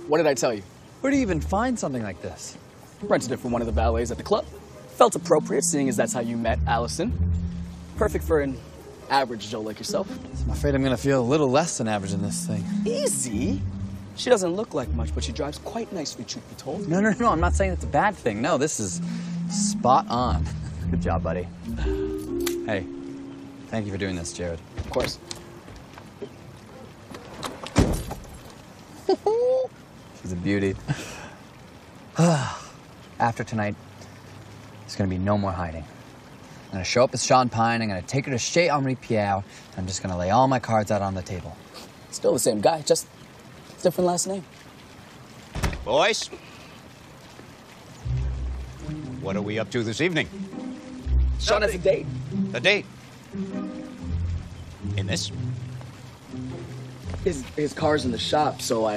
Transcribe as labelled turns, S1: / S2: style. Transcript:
S1: What did I tell you?
S2: Where do you even find something like this?
S1: Rented it from one of the valets at the club. Felt appropriate, seeing as that's how you met Allison. Perfect for an average Joe like yourself.
S2: I'm afraid I'm gonna feel a little less than average in this thing.
S1: Easy. She doesn't look like much, but she drives quite nicely, truth be told.
S2: No, I'm not saying it's a bad thing. No, this is spot on. Good job, buddy. Hey, thank you for doing this, Jared.
S1: Of course.
S2: She's a beauty. After tonight, there's gonna be no more hiding. I'm gonna show up as Sean Pine, I'm gonna take her to Chez Henri Pierre, and I'm just gonna lay all my cards out on the table.
S1: Still the same guy, just different last name.
S3: Boys, what are we up to this evening?
S1: Sean has a date.
S3: The date? In this?
S1: His car's in the shop, so I